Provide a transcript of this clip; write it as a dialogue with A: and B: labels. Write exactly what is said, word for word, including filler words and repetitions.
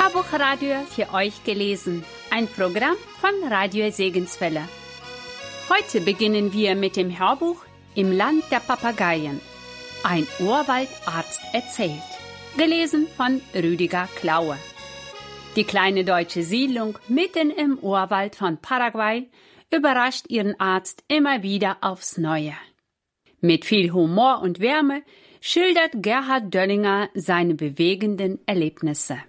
A: Hörbuchradio für euch gelesen, ein Programm von Radio Segenswelle. Heute beginnen wir mit dem Hörbuch Im Land der Papageien. Ein Urwaldarzt erzählt, gelesen von Rüdiger Klaue. Die kleine deutsche Siedlung mitten im Urwald von Paraguay überrascht ihren Arzt immer wieder aufs Neue. Mit viel Humor und Wärme schildert Gerhard Döllinger seine bewegenden Erlebnisse.